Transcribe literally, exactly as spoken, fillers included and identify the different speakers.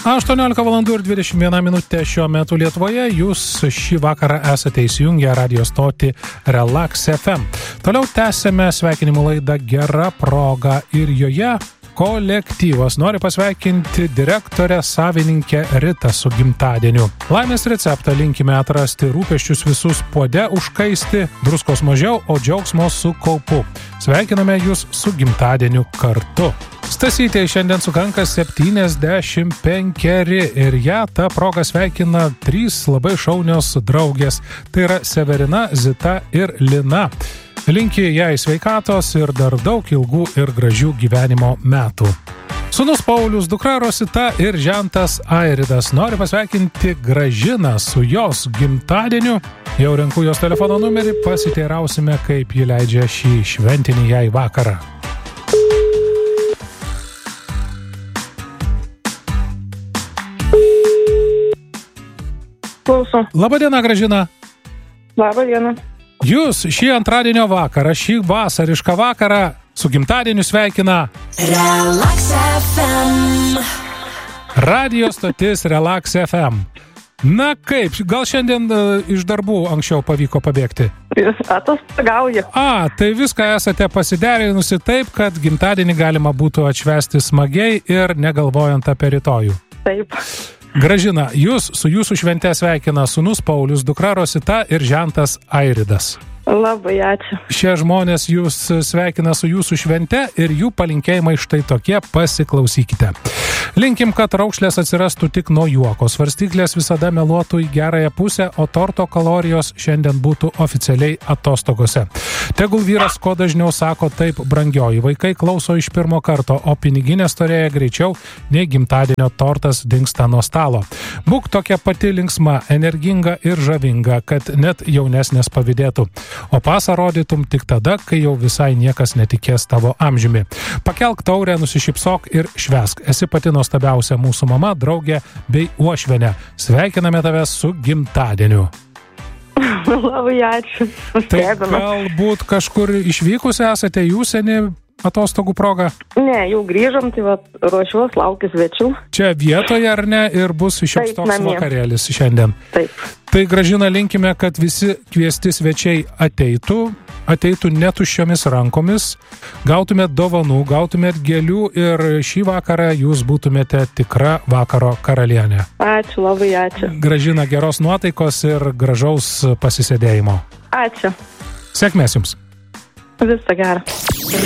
Speaker 1: aštuoniolika valandų ir dvidešimt viena minutė šiuo metu Lietuvoje. Jūs šį vakarą esate įsijungę radio stotį Relax F M. Toliau tęsėme sveikinimų laidą Gera proga ir joje kolektyvas nori pasveikinti direktorę savininkę Ritą su gimtadieniu. Laimės receptą linkime atrasti rūpesčius visus puode užkaisti, druskos mažiau, o džiaugsmo su kaupu. Sveikiname jūs su gimtadieniu kartu. Stasytė šiandien sukanka septyniasdešimt penkeri ir ją ta proga sveikina trys labai šaunios draugės. Tai yra Severina, Zita ir Lina. Linki jai sveikatos ir dar daug ilgų ir gražių gyvenimo metų. Sūnus Paulius, dukra Rosita ir žentas Airidas nori pasveikinti Gražiną su jos gimtadieniu. Jau renku jos telefono numerį, pasiteirausime, kaip ji leidžia šį šventinį jai vakarą.
Speaker 2: Klausom.
Speaker 1: Labadiena, Gražina.
Speaker 2: Labadiena.
Speaker 1: Jūs šį antradienio vakarą, šį vasarišką vakarą su gimtadieniu sveikina
Speaker 3: Relax F M.
Speaker 1: Radio stotis Relax F M. Na kaip, gal šiandien uh, iš darbų anksčiau pavyko pabėgti?
Speaker 2: Atostogauja.
Speaker 1: A, tai viską esate pasiderinusi taip, kad gimtadienį galima būtų atšvęsti smagiai ir negalvojant apie rytojų.
Speaker 2: Taip.
Speaker 1: Gražina, jūs su jūsų švente sveikina sūnus Paulius, dukra Rosita ir žentas Airidas.
Speaker 2: Labai ačiū.
Speaker 1: Šie žmonės jūs sveikina su jūsų švente ir jų palinkėjimai štai tokie, pasiklausykite. Linkim, kad raukšlės atsirastų tik nuo juoko, svarstyklės visada meluotų į gerąją pusę, o torto kalorijos šiandien būtų oficialiai atostogose. Tegul vyras kuo dažniau sako taip, brangioji, vaikai klauso iš pirmo karto, o piniginė storėja greičiau, nei gimtadienio tortas dingsta nuo stalo. Būk tokia pati linksma, energinga ir žavinga, kad net jaunesnės pavydėtų. O pasą rodytum tik tada, kai jau visai niekas netikės tavo amžiumi. Pakelk taurę, nusišypsok ir švęsk. Esi pati nuostabiausia mūsų mama, draugė bei uošvienė. Sveikiname tave su gimtadieniu.
Speaker 2: Labai ačiū.
Speaker 1: Tai galbūt kažkur išvykus esate jūs seni atostogų proga?
Speaker 2: Ne, jau grįžom, tai va, ruošiuos, laukiu svečių.
Speaker 1: Čia vietoje ar ne ir bus šioks toks vakarėlis šiandien?
Speaker 2: Taip.
Speaker 1: Tai Gražina, linkime, kad visi kviesti svečiai ateitų, ateitų netuščiomis rankomis, gautumėt dovanų, gautumėt gėlių ir šį vakarą jūs būtumėte tikra vakaro karalienė.
Speaker 2: Ačiū, labai ačiū.
Speaker 1: Gražina, geros nuotaikos ir gražaus pasisėdėjimo.
Speaker 2: Ačiū.
Speaker 1: Sėkmės jums.
Speaker 2: Visą gerą.